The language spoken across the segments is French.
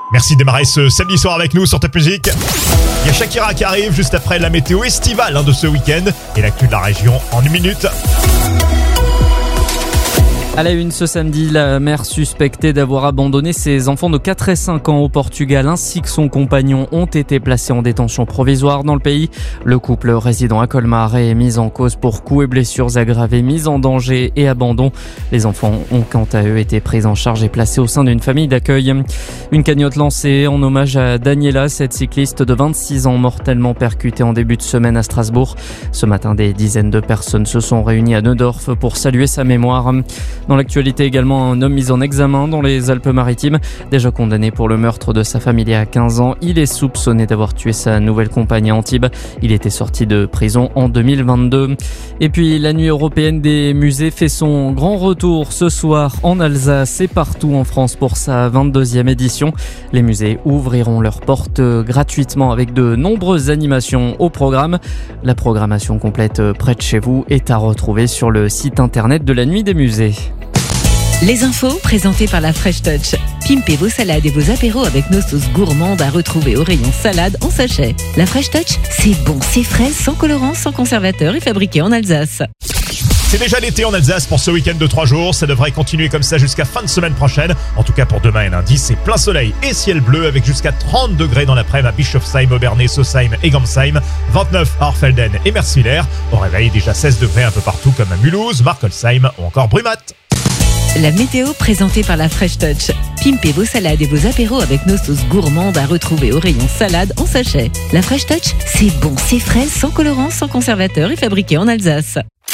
Merci de démarrer ce samedi soir avec nous sur Top Music. Il y a Shakira qui arrive juste après la météo estivale de ce week-end et l'actu de la région en 1 minute. À la une ce samedi, la mère suspectée d'avoir abandonné ses enfants de 4 et 5 ans au Portugal ainsi que son compagnon ont été placés en détention provisoire dans le pays. Le couple résidant à Colmar est mis en cause pour coups et blessures aggravées, mise en danger et abandon. Les enfants ont quant à eux été pris en charge et placés au sein d'une famille d'accueil. Une cagnotte lancée en hommage à Daniela, cette cycliste de 26 ans mortellement percutée en début de semaine à Strasbourg. Ce matin, des dizaines de personnes se sont réunies à Neudorf pour saluer sa mémoire. Dans l'actualité également, un homme mis en examen dans les Alpes-Maritimes. Déjà condamné pour le meurtre de sa famille il y a 15 ans, il est soupçonné d'avoir tué sa nouvelle compagne à Antibes. Il était sorti de prison en 2022. Et puis la nuit européenne des musées fait son grand retour ce soir en Alsace et partout en France pour sa 22e édition. Les musées ouvriront leurs portes gratuitement avec de nombreuses animations au programme. La programmation complète près de chez vous est à retrouver sur le site internet de la Nuit des musées. Les infos présentées par la Fresh Touch. Pimpez vos salades et vos apéros avec nos sauces gourmandes à retrouver au rayon salade en sachet. La Fresh Touch, c'est bon, c'est frais, sans colorant, sans conservateur et fabriqué en Alsace. C'est déjà l'été en Alsace pour ce week-end de 3 jours. Ça devrait continuer comme ça jusqu'à fin de semaine prochaine. En tout cas pour demain et lundi, c'est plein soleil et ciel bleu avec jusqu'à 30 degrés dans l'après-midi à Bischofsheim, Obernai, Sausheim et Gamsheim. 29 à Orfelden et Merswiller. Au réveil, déjà 16 degrés un peu partout comme à Mulhouse, Markolsheim ou encore Brumat. La météo présentée par la Fresh Touch. Pimpez vos salades et vos apéros avec nos sauces gourmandes à retrouver au rayon salade en sachet. La Fresh Touch, c'est bon, c'est frais, sans colorant, sans conservateur et fabriqué en Alsace.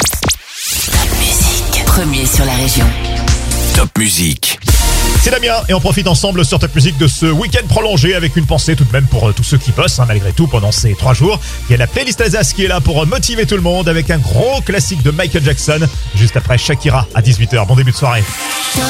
Top Music, premier sur la région. Top Music. C'est Damien et on profite ensemble sur Top Music de ce week-end prolongé avec une pensée tout de même pour tous ceux qui bossent malgré tout pendant ces 3 jours. Il y a la playlist Alsace qui est là pour motiver tout le monde avec un gros classique de Michael Jackson juste après Shakira à 18h. Bon début de soirée. Top